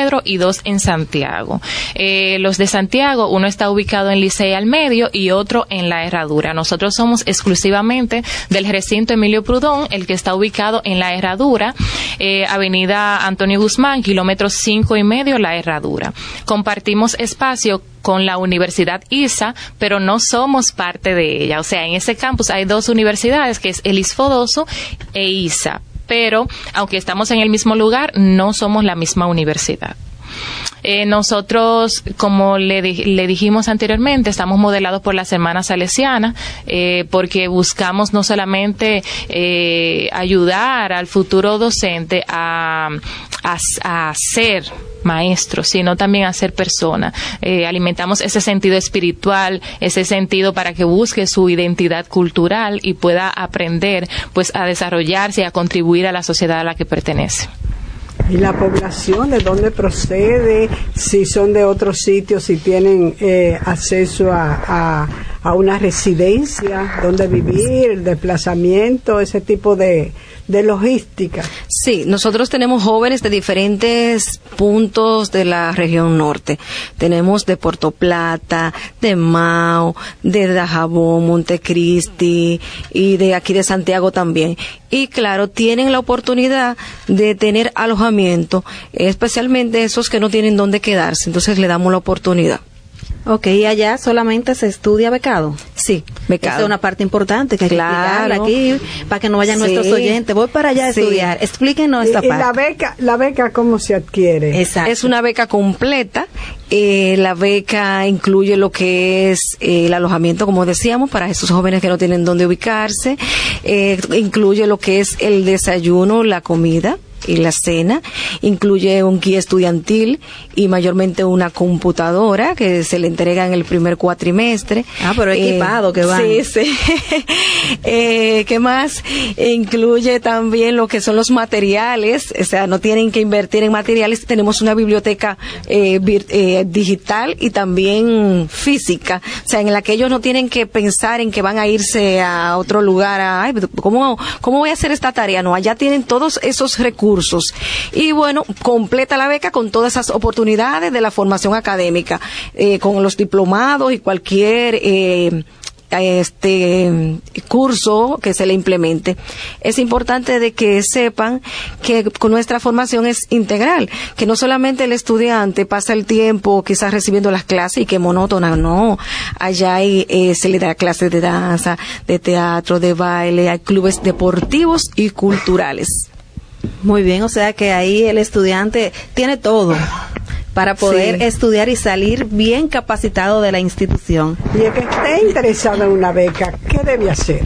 Pedro y 2 en Santiago. Los de Santiago, uno está ubicado en Licey al Medio y otro en La Herradura. Nosotros somos exclusivamente del recinto Emilio Prudón, el que está ubicado en La Herradura, Avenida Antonio Guzmán, kilómetro 5.5, La Herradura. Compartimos espacio con la Universidad ISA, pero no somos parte de ella. O sea, en ese campus hay 2 universidades, que es el ISFODOSO e ISA, pero aunque estamos en el mismo lugar, no somos la misma universidad. Nosotros, como le dijimos anteriormente, estamos modelados por la Semana Salesiana, porque buscamos no solamente ayudar al futuro docente a ser maestro, sino también a ser persona. Alimentamos ese sentido espiritual, ese sentido para que busque su identidad cultural y pueda aprender, pues, a desarrollarse y a contribuir a la sociedad a la que pertenece. ¿Y la población de dónde procede? Si son de otros sitios, si tienen acceso a una residencia, dónde vivir, el desplazamiento, ese tipo de logística. Sí, nosotros tenemos jóvenes de diferentes puntos de la región norte. Tenemos de Puerto Plata, de Mao, de Dajabón, Montecristi y de aquí de Santiago también. Y claro, tienen la oportunidad de tener alojamiento, especialmente esos que no tienen dónde quedarse. Entonces le damos la oportunidad. Ok, ¿y allá solamente se estudia becado? Sí, becado. Esa es una parte importante que hay que explicarla aquí para que no vayan nuestros oyentes. Voy para allá a estudiar. Explíquenos esta parte. ¿Y la beca cómo se adquiere? Exacto. Es una beca completa. La beca incluye lo que es el alojamiento, como decíamos, para esos jóvenes que no tienen dónde ubicarse. Incluye lo que es el desayuno, la comida y la cena, incluye un guía estudiantil y mayormente una computadora que se le entrega en el primer cuatrimestre. Pero equipado que van. Sí. ¿Qué más? Incluye también lo que son los materiales, o sea, no tienen que invertir en materiales. Tenemos una biblioteca digital y también física, o sea, en la que ellos no tienen que pensar en que van a irse a otro lugar, ¿cómo voy a hacer esta tarea? No, allá tienen todos esos recursos. Y bueno, completa la beca con todas esas oportunidades de la formación académica, con los diplomados y cualquier curso que se le implemente. Es importante de que sepan que con nuestra formación es integral, que no solamente el estudiante pasa el tiempo quizás recibiendo las clases y que monótona, no. Allá se le da clases de danza, de teatro, de baile, hay clubes deportivos y culturales. Muy bien, o sea que ahí el estudiante tiene todo para poder estudiar y salir bien capacitado de la institución. Y el que esté interesado en una beca, ¿qué debe hacer?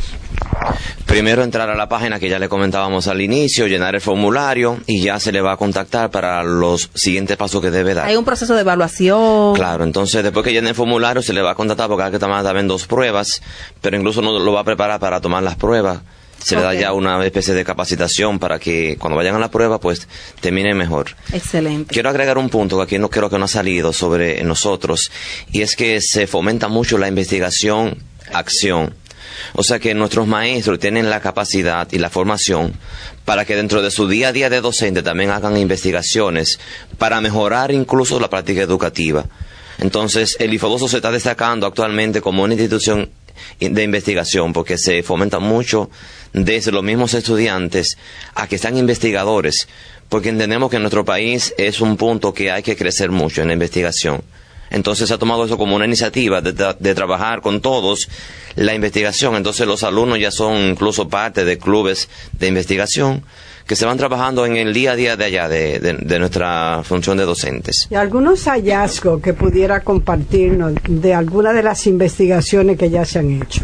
Primero entrar a la página que ya le comentábamos al inicio, llenar el formulario y ya se le va a contactar para los siguientes pasos que debe dar. Hay un proceso de evaluación. Claro, entonces después que llene el formulario se le va a contactar porque hay que tomar también 2 pruebas, pero incluso no lo va a preparar para tomar las pruebas. Se le da ya una especie de capacitación para que cuando vayan a la prueba pues termine mejor. Excelente. Quiero agregar un punto que aquí no creo que no ha salido sobre nosotros, y es que se fomenta mucho la investigación-acción. O sea que nuestros maestros tienen la capacidad y la formación para que dentro de su día a día de docente también hagan investigaciones para mejorar incluso la práctica educativa. Entonces el ISFODOSO se está destacando actualmente como una institución de investigación porque se fomenta mucho desde los mismos estudiantes a que sean investigadores, porque entendemos que en nuestro país es un punto que hay que crecer mucho en la investigación. Entonces se ha tomado eso como una iniciativa de trabajar con todos la investigación. Entonces los alumnos ya son incluso parte de clubes de investigación que se van trabajando en el día a día de allá, de nuestra función de docentes. ¿Y algunos hallazgos que pudiera compartirnos de alguna de las investigaciones que ya se han hecho?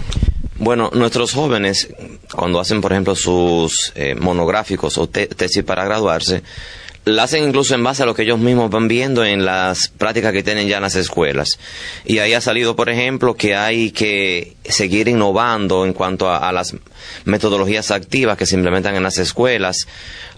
Bueno, nuestros jóvenes, cuando hacen, por ejemplo, sus monográficos o tesis para graduarse, la hacen incluso en base a lo que ellos mismos van viendo en las prácticas que tienen ya en las escuelas. Y ahí ha salido, por ejemplo, que hay que seguir innovando en cuanto a las metodologías activas que se implementan en las escuelas,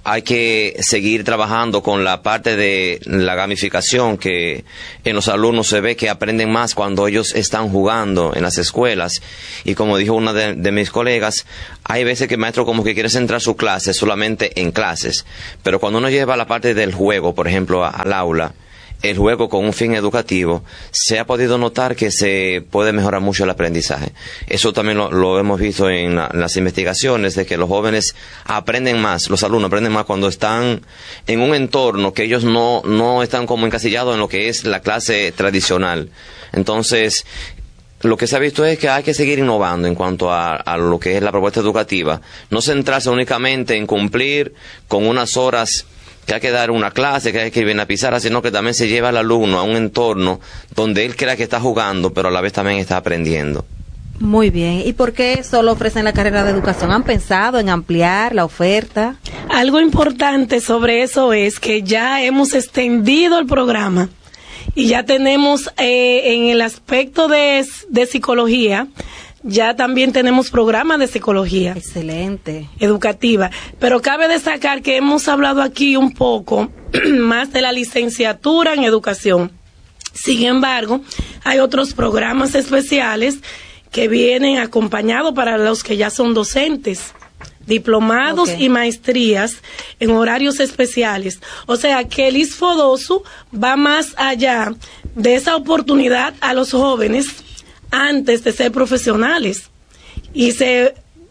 hay que seguir trabajando con la parte de la gamificación, que en los alumnos se ve que aprenden más cuando ellos están jugando en las escuelas. Y como dijo una de mis colegas, hay veces que el maestro como que quiere centrar su clase solamente en clases, pero cuando uno lleva la parte del juego, por ejemplo, al aula, el juego con un fin educativo, se ha podido notar que se puede mejorar mucho el aprendizaje. Eso también lo hemos visto en las investigaciones, de que los jóvenes aprenden más, los alumnos aprenden más cuando están en un entorno que ellos no están como encasillados en lo que es la clase tradicional. Entonces, lo que se ha visto es que hay que seguir innovando en cuanto a lo que es la propuesta educativa, no centrarse únicamente en cumplir con unas horas que hay que dar una clase, que hay que ir bien a pizarra, sino que también se lleva al alumno a un entorno donde él crea que está jugando, pero a la vez también está aprendiendo. Muy bien. ¿Y por qué solo ofrecen la carrera de educación? ¿Han pensado en ampliar la oferta? Algo importante sobre eso es que ya hemos extendido el programa y ya tenemos en el aspecto de psicología, ya también tenemos programas de psicología. Excelente. Educativa. Pero cabe destacar que hemos hablado aquí un poco más de la licenciatura en educación. Sin embargo, hay otros programas especiales que vienen acompañados para los que ya son docentes, diplomados y maestrías en horarios especiales. O sea que el ISFODOSU va más allá de esa oportunidad a los jóvenes antes de ser profesionales, y se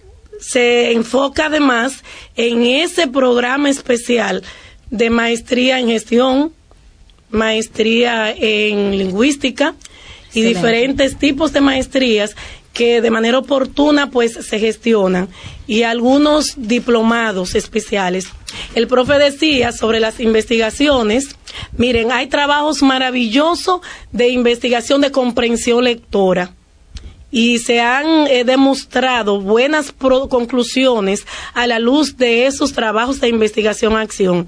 enfoca además en ese programa especial de maestría en gestión, maestría en lingüística y diferentes tipos de maestrías que de manera oportuna pues se gestionan, y algunos diplomados especiales. El profe decía sobre las investigaciones. Miren, hay trabajos maravillosos de investigación de comprensión lectora y se han demostrado buenas conclusiones a la luz de esos trabajos de investigación-acción.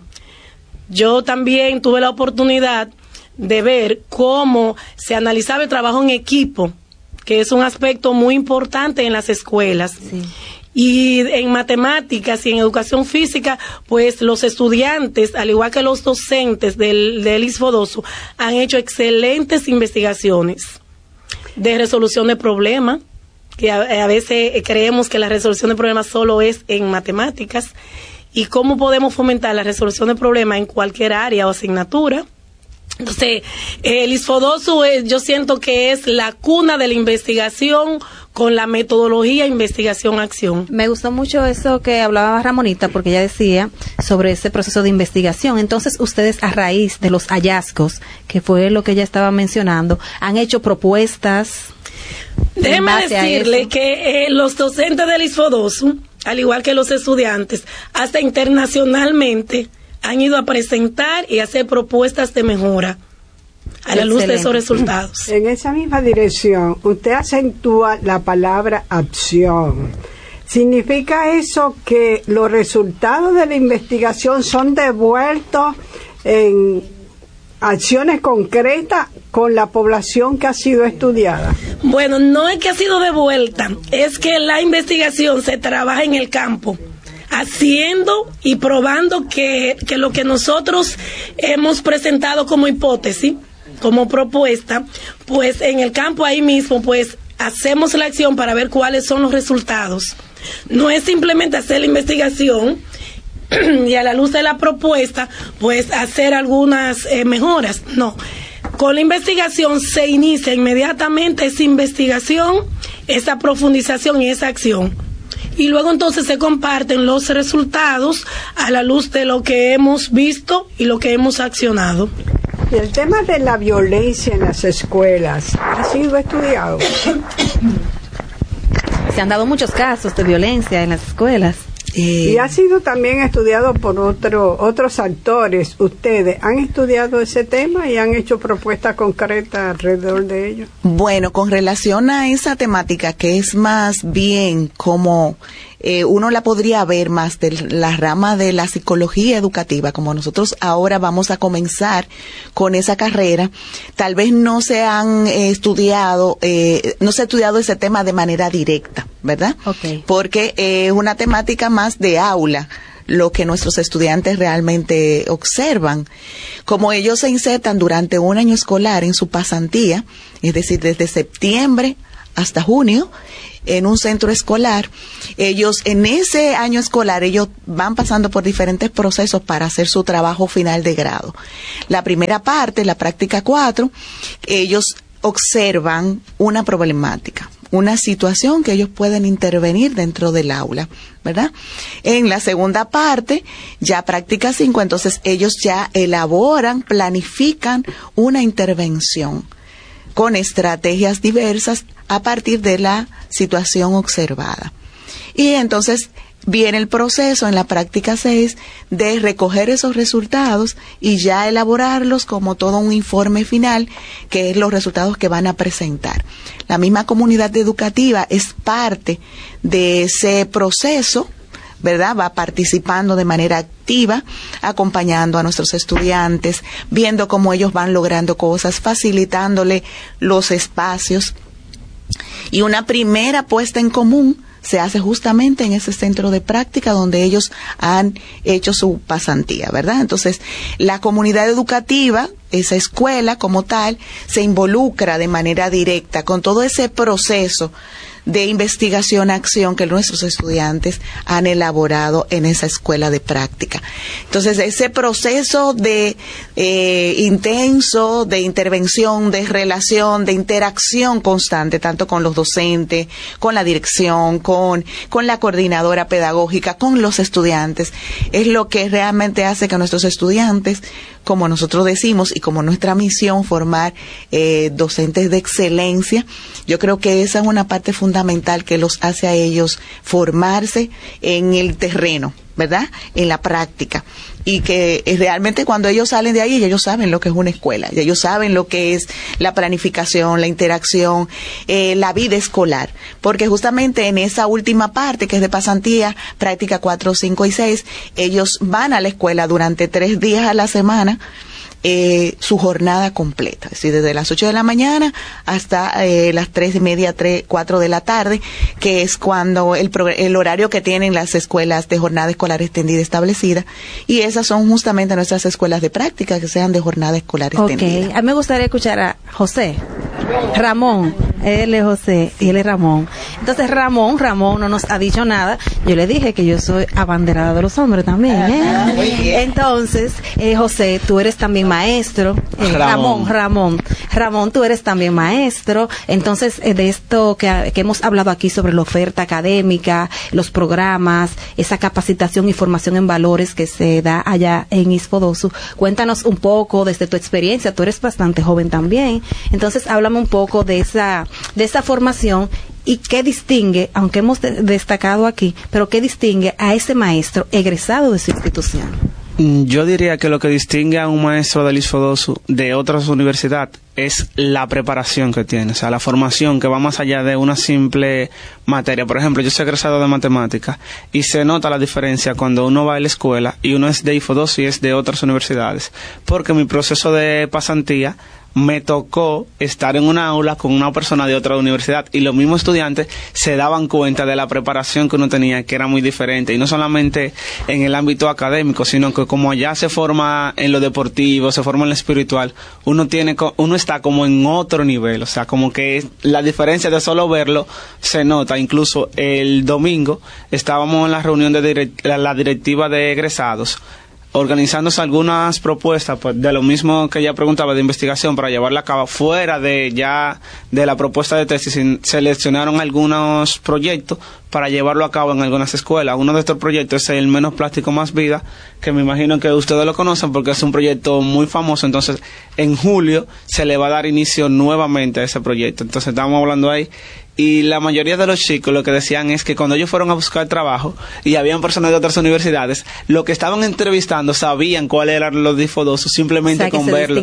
Yo también tuve la oportunidad de ver cómo se analizaba el trabajo en equipo, que es un aspecto muy importante en las escuelas. Sí. Y en matemáticas y en educación física, pues los estudiantes, al igual que los docentes del ISFODOSU, han hecho excelentes investigaciones de resolución de problemas, que a veces creemos que la resolución de problemas solo es en matemáticas, y cómo podemos fomentar la resolución de problemas en cualquier área o asignatura. Entonces, el ISFODOSU yo siento que es la cuna de la investigación con la metodología investigación-acción. Me gustó mucho eso que hablaba Ramonita, porque ella decía sobre ese proceso de investigación. Entonces, ustedes, a raíz de los hallazgos, que fue lo que ella estaba mencionando, han hecho propuestas. Déjeme decirle que los docentes del ISFODOSU, al igual que los estudiantes, hasta internacionalmente, han ido a presentar y hacer propuestas de mejora a la luz de esos resultados. En esa misma dirección, usted acentúa la palabra acción. ¿Significa eso que los resultados de la investigación son devueltos en acciones concretas con la población que ha sido estudiada? Bueno, no es que ha sido devuelta, es que la investigación se trabaja en el campo, haciendo y probando que lo que nosotros hemos presentado como hipótesis, como propuesta, pues en el campo ahí mismo, pues hacemos la acción para ver cuáles son los resultados. No es simplemente hacer la investigación y a la luz de la propuesta, pues hacer algunas mejoras. No. Con la investigación se inicia inmediatamente esa investigación, esa profundización y esa acción. Y luego entonces se comparten los resultados a la luz de lo que hemos visto y lo que hemos accionado. Y el tema de la violencia en las escuelas ha sido estudiado. Se han dado muchos casos de violencia en las escuelas. Y ha sido también estudiado por otros actores. ¿Ustedes han estudiado ese tema y han hecho propuestas concretas alrededor de ello? Bueno, con relación a esa temática, que es más bien como uno la podría ver más de la rama de la psicología educativa, como nosotros ahora vamos a comenzar con esa carrera, tal vez no se han estudiado, no se ha estudiado ese tema de manera directa, ¿verdad? Okay. Porque es una temática más de aula. lo que nuestros estudiantes realmente observan. Como ellos se insertan durante un año escolar en su pasantía, es decir, desde septiembre hasta junio, en un centro escolar, ellos en ese año escolar, ellos van pasando por diferentes procesos para hacer su trabajo final de grado. La primera parte, la práctica 4, ellos observan una problemática, una situación que ellos pueden intervenir dentro del aula, ¿verdad? En la segunda parte, ya práctica 5, entonces ellos ya elaboran, planifican una intervención con estrategias diversas a partir de la situación observada. Y entonces viene el proceso en la práctica 6 de recoger esos resultados y ya elaborarlos como todo un informe final, que es los resultados que van a presentar. La misma comunidad educativa es parte de ese proceso, ¿verdad? Va participando de manera activa, acompañando a nuestros estudiantes, viendo cómo ellos van logrando cosas, facilitándole los espacios. Y una primera puesta en común se hace justamente en ese centro de práctica donde ellos han hecho su pasantía, ¿verdad? Entonces, la comunidad educativa, esa escuela como tal, se involucra de manera directa con todo ese proceso de investigación-acción que nuestros estudiantes han elaborado en esa escuela de práctica. Entonces, ese proceso de intenso, de intervención, de relación, de interacción constante, tanto con los docentes, con la dirección, con la coordinadora pedagógica, con los estudiantes, es lo que realmente hace que nuestros estudiantes, como nosotros decimos, y como nuestra misión, formar docentes de excelencia. Yo creo que esa es una parte fundamental que los hace a ellos formarse en el terreno, ¿verdad? En la práctica. Y que realmente cuando ellos salen de ahí, ellos saben lo que es una escuela, ellos saben lo que es la planificación, la interacción, la vida escolar. Porque justamente en esa última parte, que es de pasantía, práctica 4, 5 y 6, ellos van a la escuela durante 3 días a la semana, su jornada completa, es decir, desde las 8 de la mañana hasta las 3:30, 4 de la tarde, que es cuando el horario que tienen las escuelas de jornada escolar extendida establecida, y esas son justamente nuestras escuelas de práctica, que sean de jornada escolar extendida. A mí me gustaría escuchar a José. Ramón, él es José y él es Ramón. Entonces Ramón no nos ha dicho nada. Yo le dije que yo soy abanderada de los hombres también, Muy bien. Entonces, José, tú eres también maestro. Ramón, tú eres también maestro. Entonces, de esto que hemos hablado aquí sobre la oferta académica, los programas, esa capacitación y formación en valores que se da allá en ISFODOSU, cuéntanos un poco desde tu experiencia. Tú eres bastante joven también. Entonces, háblame un poco de esa formación y qué distingue, aunque hemos destacado aquí, pero qué distingue a ese maestro egresado de su institución. Yo diría que lo que distingue a un maestro del ISFODOSU de otras universidades es la preparación que tiene, o sea, la formación que va más allá de una simple materia. Por ejemplo, yo soy egresado de matemáticas y se nota la diferencia cuando uno va a la escuela y uno es de ISFODOSU y es de otras universidades, porque mi proceso de pasantía me tocó estar en una aula con una persona de otra universidad y los mismos estudiantes se daban cuenta de la preparación que uno tenía, que era muy diferente, y no solamente en el ámbito académico, sino que como allá se forma en lo deportivo, se forma en lo espiritual, uno está como en otro nivel, o sea, como que la diferencia de solo verlo se nota. Incluso el domingo estábamos en la reunión de la directiva de egresados, organizándose algunas propuestas, pues, de lo mismo que ya preguntaba, de investigación, para llevarla a cabo fuera de la propuesta de tesis. Seleccionaron algunos proyectos para llevarlo a cabo en algunas escuelas. Uno de estos proyectos es el Menos Plástico Más Vida, que me imagino que ustedes lo conocen porque es un proyecto muy famoso. Entonces, en julio se le va a dar inicio nuevamente a ese proyecto. Entonces, estamos hablando ahí. Y la mayoría de los chicos lo que decían es que cuando ellos fueron a buscar trabajo y habían personas de otras universidades, lo que estaban entrevistando sabían cuáles eran los ISFODOSU simplemente con verlo.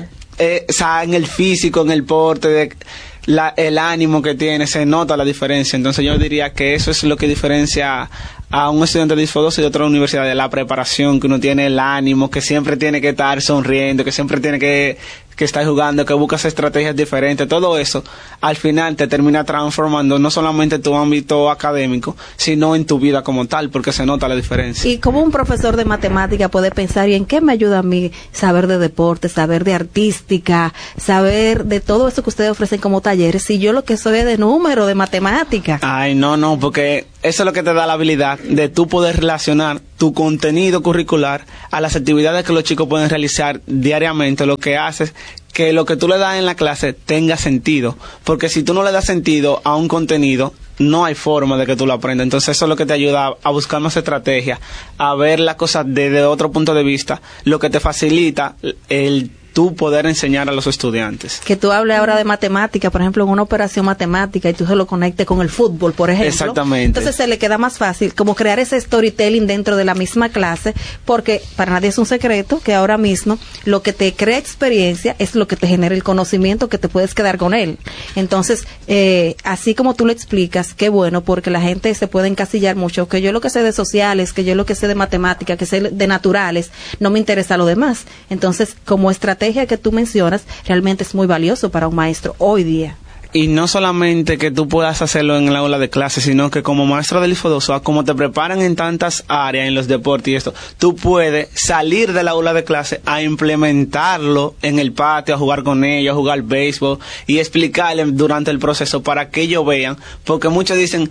O sea, en el físico, en el porte, el ánimo que tiene, se nota la diferencia. Entonces yo diría que eso es lo que diferencia a un estudiante de ISFO2 y de otra universidad, de la preparación que uno tiene, el ánimo, que siempre tiene que estar sonriendo, que siempre tiene que estar jugando, que buscas estrategias diferentes, todo eso al final te termina transformando no solamente tu ámbito académico, sino en tu vida como tal, porque se nota la diferencia. Y como un profesor de matemática puede pensar, ¿y en qué me ayuda a mí saber de deporte, saber de artística, saber de todo eso que ustedes ofrecen como talleres, si yo lo que soy es de número, de matemática? Ay, no, porque eso es lo que te da la habilidad de tú poder relacionar tu contenido curricular a las actividades que los chicos pueden realizar diariamente, lo que haces que lo que tú le das en la clase tenga sentido, porque si tú no le das sentido a un contenido, no hay forma de que tú lo aprendas. Entonces eso es lo que te ayuda a buscar más estrategias, a ver las cosas desde otro punto de vista, lo que te facilita el tú poder enseñar a los estudiantes. Que tú hables ahora de matemática, por ejemplo, en una operación matemática y tú se lo conectes con el fútbol, por ejemplo. Exactamente. Entonces se le queda más fácil como crear ese storytelling dentro de la misma clase, porque para nadie es un secreto que ahora mismo lo que te crea experiencia es lo que te genera el conocimiento que te puedes quedar con él. Entonces, así como tú lo explicas, qué bueno, porque la gente se puede encasillar mucho, que yo lo que sé de sociales, que yo lo que sé de matemática, que sé de naturales, no me interesa lo demás. Entonces, como estrategia que tú mencionas, realmente es muy valioso para un maestro hoy día. Y no solamente que tú puedas hacerlo en el aula de clase, sino que como maestro del ISFO2, como te preparan en tantas áreas, en los deportes y esto, tú puedes salir del aula de clase a implementarlo en el patio, a jugar con ellos, a jugar béisbol y explicarles durante el proceso para que ellos vean, porque muchos dicen,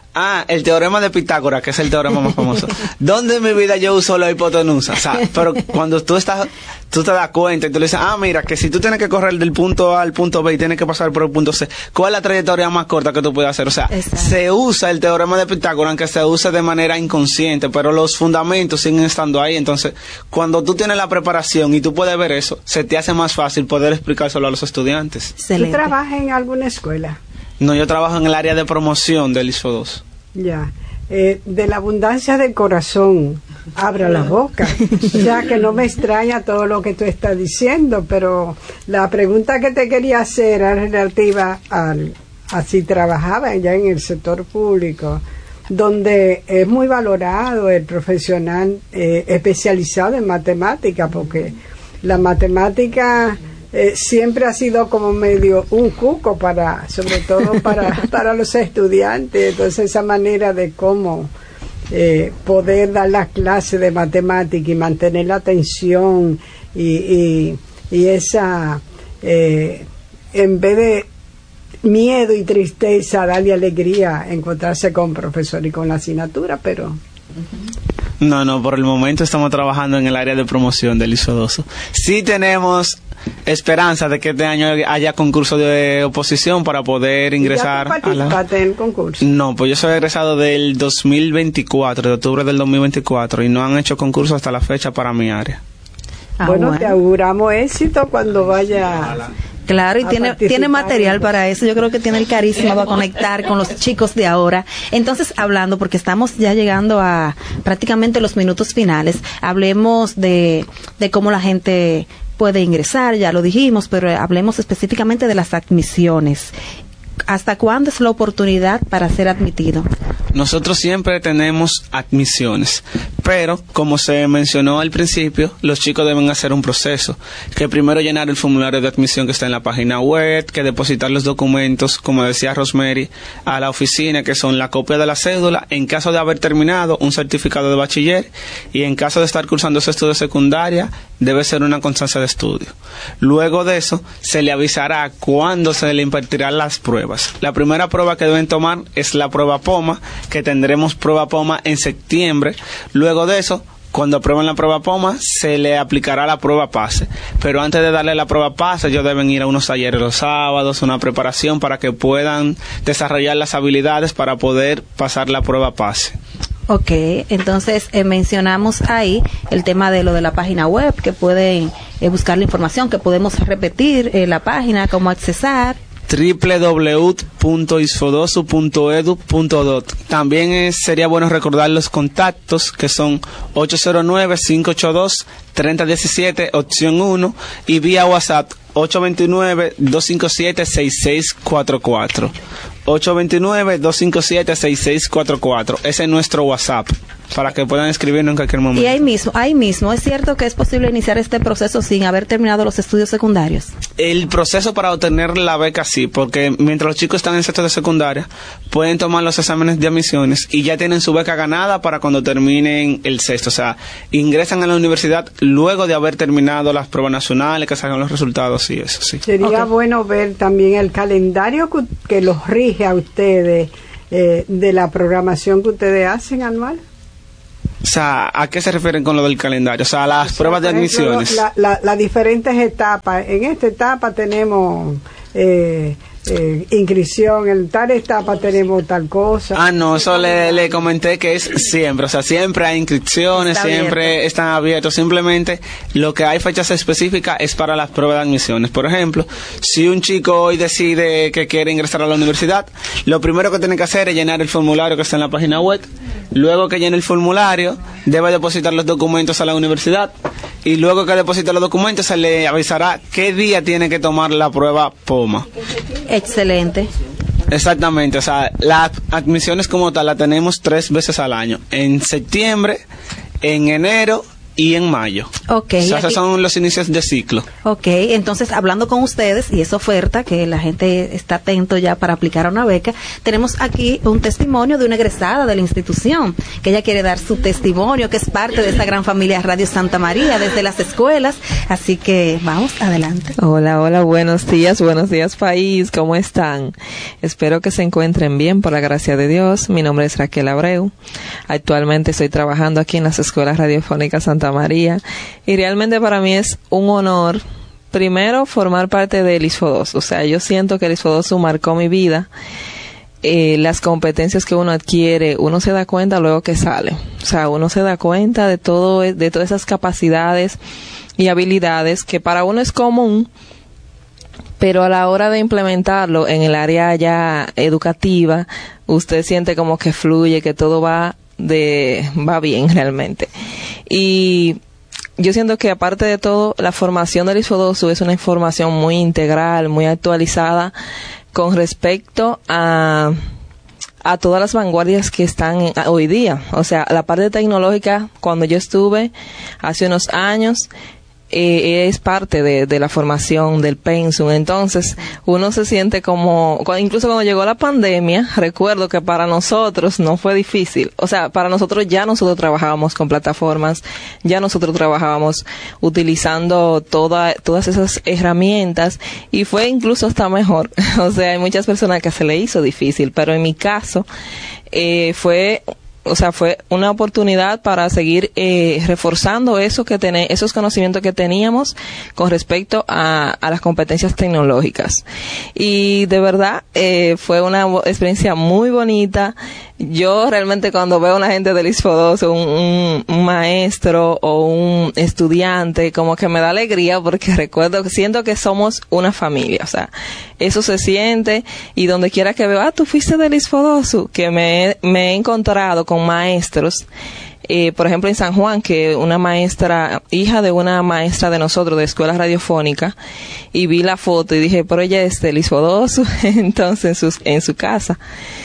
el teorema de Pitágoras, que es el teorema más famoso. ¿Dónde en mi vida yo uso la hipotenusa? O sea, pero cuando tú te das cuenta y tú le dices, mira, que si tú tienes que correr del punto A al punto B y tienes que pasar por el punto C, ¿cuál es la trayectoria más corta que tú puedes hacer? O sea, exacto, se usa el teorema de Pitágoras, aunque se usa de manera inconsciente, pero los fundamentos siguen estando ahí. Entonces, cuando tú tienes la preparación y tú puedes ver eso, se te hace más fácil poder explicárselo a los estudiantes. Excelente. ¿Tú trabajas en alguna escuela? No, yo trabajo en el área de promoción del ISFO2. Ya. De la abundancia del corazón, abra la boca, ya que no me extraña todo lo que tú estás diciendo, pero la pregunta que te quería hacer era relativa a si trabajaba ya en el sector público, donde es muy valorado el profesional especializado en matemática, porque la matemática siempre ha sido como medio un cuco sobre todo para los estudiantes. Entonces esa manera de cómo poder dar las clases de matemática y mantener la atención y esa en vez de miedo y tristeza, darle alegría, encontrarse con profesor y con la asignatura, pero no, por el momento estamos trabajando en el área de promoción del ISFO2. Sí tenemos esperanza de que este año haya concurso de oposición para poder ingresar. ¿Ya tú participaste en el concurso? No, pues yo soy egresado del 2024, de octubre del 2024, y no han hecho concurso hasta la fecha para mi área. Bueno, te auguramos éxito cuando vaya. Claro, y tiene material para eso. Yo creo que tiene el carisma para conectar con los chicos de ahora. Entonces, hablando, porque estamos ya llegando a prácticamente los minutos finales, hablemos de cómo la gente puede ingresar, ya lo dijimos, pero hablemos específicamente de las admisiones. ¿Hasta cuándo es la oportunidad para ser admitido? Nosotros siempre tenemos admisiones, pero como se mencionó al principio, los chicos deben hacer un proceso, que primero llenar el formulario de admisión que está en la página web, que depositar los documentos, como decía Rosemary, a la oficina, que son la copia de la cédula, en caso de haber terminado, un certificado de bachiller, y en caso de estar cursando ese estudio de secundaria, debe ser una constancia de estudio. Luego de eso, se le avisará cuándo se le impartirán las pruebas. La primera prueba que deben tomar es la prueba POMA, que tendremos prueba POMA en septiembre. Luego de eso, cuando aprueben la prueba POMA, se le aplicará la prueba PASE. Pero antes de darle la prueba PASE, ellos deben ir a unos talleres los sábados, una preparación para que puedan desarrollar las habilidades para poder pasar la prueba PASE. Ok, entonces mencionamos ahí el tema de lo de la página web, que pueden buscar la información, que podemos repetir la página, cómo accesar. www.isfodosu.edu.dot. También sería bueno recordar los contactos, que son 809-582-3017, opción 1, y vía WhatsApp 829-257-6644. 829-257-6644. Ese es nuestro WhatsApp, para que puedan escribirnos en cualquier momento. Y ahí mismo, ¿es cierto que es posible iniciar este proceso sin haber terminado los estudios secundarios? El proceso para obtener la beca sí, porque mientras los chicos están en sexto de secundaria, pueden tomar los exámenes de admisiones y ya tienen su beca ganada para cuando terminen el sexto. O sea, ingresan a la universidad luego de haber terminado las pruebas nacionales, que salgan los resultados y eso, sí. Sería bueno ver también el calendario que los rige a ustedes, de la programación que ustedes hacen anual. O sea, ¿a qué se refieren con lo del calendario? O sea, las pruebas de admisiones. Las diferentes etapas. En esta etapa tenemos inscripción, en tal etapa tenemos tal cosa. Ah, no, eso le comenté que es siempre. O sea, siempre hay inscripciones, siempre están abiertos. Simplemente lo que hay fechas específicas es para las pruebas de admisiones. Por ejemplo, si un chico hoy decide que quiere ingresar a la universidad, lo primero que tiene que hacer es llenar el formulario que está en la página web. Luego que llene el formulario, debe depositar los documentos a la universidad y luego que deposite los documentos se le avisará qué día tiene que tomar la prueba POMA. Excelente. Exactamente, o sea, las admisiones como tal las tenemos 3 veces al año, en septiembre, en enero y en mayo. Okay, o sea, esos son los inicios de ciclo. Ok, entonces hablando con ustedes y esa oferta que la gente está atento ya para aplicar a una beca, tenemos aquí un testimonio de una egresada de la institución, que ella quiere dar su testimonio, que es parte de esta gran familia Radio Santa María desde las escuelas, así que vamos, adelante. Hola, buenos días país, ¿cómo están? Espero que se encuentren bien por la gracia de Dios. Mi nombre es Raquel Abreu, actualmente estoy trabajando aquí en las escuelas radiofónicas Santa María y realmente para mí es un honor primero formar parte del ISFODOSU. O sea, yo siento que el ISFODOSU marcó mi vida. Las competencias que uno adquiere, uno se da cuenta luego que sale. O sea, uno se da cuenta de todas esas capacidades y habilidades que para uno es común, pero a la hora de implementarlo en el área ya educativa, usted siente como que fluye, que todo va bien realmente. Y yo siento que aparte de todo, la formación del ISFODOSU es una información muy integral, muy actualizada con respecto a todas las vanguardias que están hoy día. O sea, la parte tecnológica, cuando yo estuve hace unos años, es parte de la formación del pensum. Entonces uno se siente como, incluso cuando llegó la pandemia, recuerdo que para nosotros no fue difícil. O sea, para nosotros trabajábamos con plataformas, ya nosotros trabajábamos utilizando todas esas herramientas y fue incluso hasta mejor. O sea, hay muchas personas que se le hizo difícil, pero en mi caso fue una oportunidad para seguir reforzando esos conocimientos que teníamos con respecto a las competencias tecnológicas. Y de verdad fue una experiencia muy bonita. Yo realmente cuando veo a una gente del ISFODOSU, un maestro o un estudiante, como que me da alegría porque siento que somos una familia. O sea, eso se siente y donde quiera que veo, tú fuiste del ISFODOSU, que me he encontrado con maestros, por ejemplo en San Juan, que una maestra, hija de una maestra de nosotros de escuela radiofónica, y vi la foto y dije, pero ella es del ISFODOSU, entonces en su casa.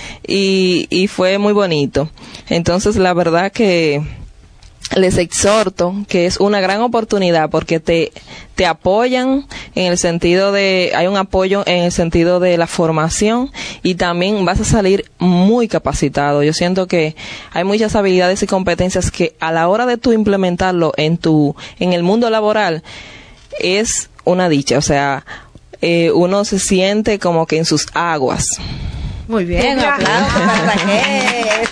Y fue muy bonito. Entonces, la verdad que les exhorto que es una gran oportunidad porque te apoyan en el sentido hay un apoyo en el sentido de la formación y también vas a salir muy capacitado. Yo siento que hay muchas habilidades y competencias que a la hora de tú implementarlo en el mundo laboral es una dicha. O sea, uno se siente como que en sus aguas. Muy bien, aplausos para Raquel.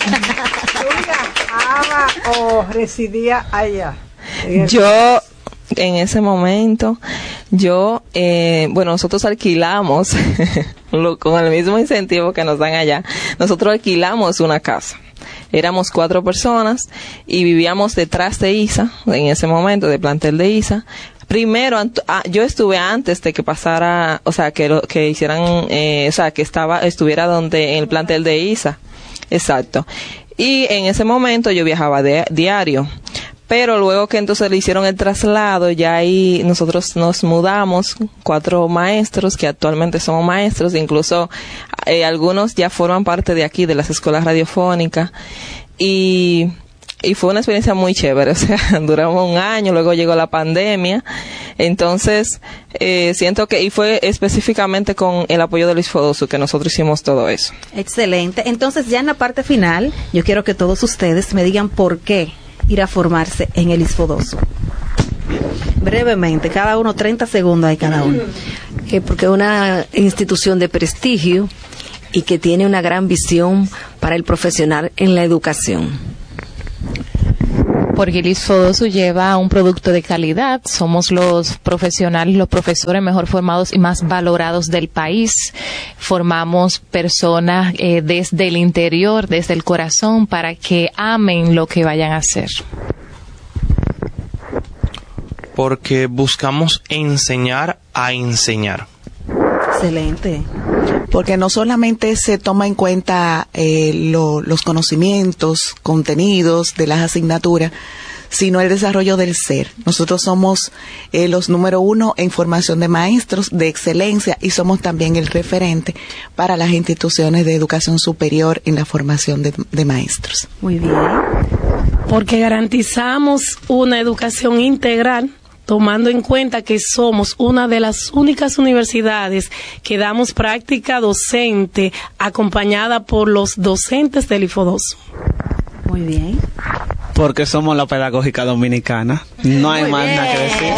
¿O residía allá? Yo, en ese momento, nosotros alquilamos, con el mismo incentivo que nos dan allá, nosotros alquilamos una casa. Éramos 4 personas y vivíamos detrás de ISA, en ese momento, de plantel de ISA. Primero, yo estuve antes de que pasara, o sea, que hicieran, que estuviera en el plantel de ISA. Exacto. Y en ese momento yo viajaba diario. Pero luego que entonces le hicieron el traslado, ya ahí nosotros nos mudamos, 4 maestros, que actualmente somos maestros, incluso algunos ya forman parte de aquí, de las escuelas radiofónicas, y fue una experiencia muy chévere. O sea, duramos un año, luego llegó la pandemia, entonces siento que, y fue específicamente con el apoyo de Luis Fodosu que nosotros hicimos todo eso. Excelente. Entonces, ya en la parte final, yo quiero que todos ustedes me digan por qué ir a formarse en el ISFODOSU. Brevemente, cada uno, 30 segundos hay cada uno. Porque es una institución de prestigio y que tiene una gran visión para el profesional en la educación. Porque el ISFODOSU lleva un producto de calidad. Somos los profesionales, los profesores mejor formados y más valorados del país. Formamos personas desde el interior, desde el corazón, para que amen lo que vayan a hacer. Porque buscamos enseñar a enseñar. Excelente. Porque no solamente se toma en cuenta los conocimientos, contenidos de las asignaturas, sino el desarrollo del ser. Nosotros somos los número 1 en formación de maestros de excelencia y somos también el referente para las instituciones de educación superior en la formación de maestros. Muy bien. Porque garantizamos una educación integral, tomando en cuenta que somos una de las únicas universidades que damos práctica docente acompañada por los docentes del ISFODOSU. Muy bien. Porque somos la pedagógica dominicana. No hay más nada que decir.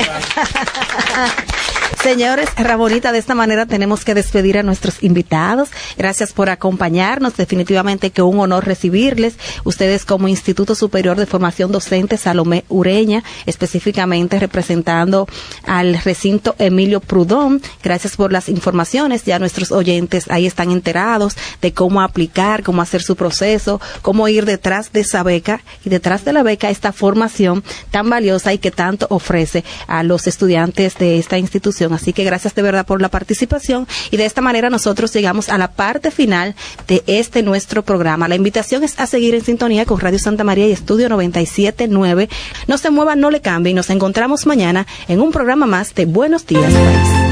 Señores, Ramonita, de esta manera tenemos que despedir a nuestros invitados. Gracias por acompañarnos. Definitivamente que un honor recibirles. Ustedes como Instituto Superior de Formación Docente Salomé Ureña, específicamente representando al recinto Emilio Prudón. Gracias por las informaciones. Ya nuestros oyentes ahí están enterados de cómo aplicar, cómo hacer su proceso, cómo ir detrás de esa beca y detrás de la beca esta formación tan valiosa y que tanto ofrece a los estudiantes de esta institución. Así que gracias de verdad por la participación y de esta manera nosotros llegamos a la parte final de este nuestro programa. La invitación es a seguir en sintonía con Radio Santa María y Estudio 97.9. No se muevan, no le cambien. Nos encontramos mañana en un programa más de Buenos Días País.